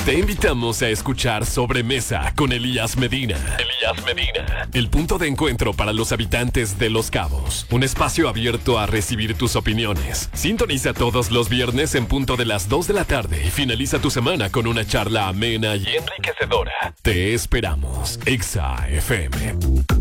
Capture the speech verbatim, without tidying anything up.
Te invitamos a escuchar Sobremesa con Elías Medina. Elías Medina. El punto de encuentro para los habitantes de Los Cabos. Un espacio abierto a recibir tus opiniones. Sintoniza todos los viernes en punto de las dos de la tarde y finaliza tu semana con una charla amena y enriquecedora. Te esperamos. Exa F M.